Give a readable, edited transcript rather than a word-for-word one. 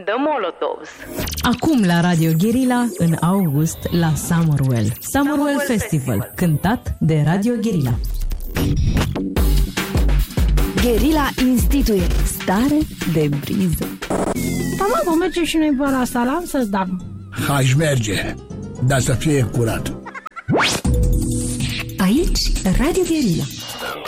The Molotovs. Acum la Radio Guerilla, în august, la Summerwell. Summerwell Festival, cântat de Radio Guerilla. Guerilla instituie stare de briză. Mama, vom merge și noi pe la Salam să dăm. Aș merge, dar să fie curat. Aici, Radio Guerilla.